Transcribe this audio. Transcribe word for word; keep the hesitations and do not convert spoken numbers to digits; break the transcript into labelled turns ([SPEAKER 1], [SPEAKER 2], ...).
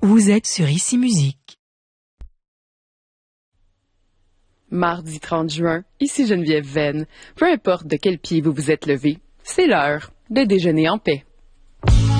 [SPEAKER 1] Vous êtes sur Ici Musique.
[SPEAKER 2] Mardi trente juin, ici Geneviève Venn. Peu importe de quel pied vous vous êtes levé, c'est l'heure de déjeuner en paix.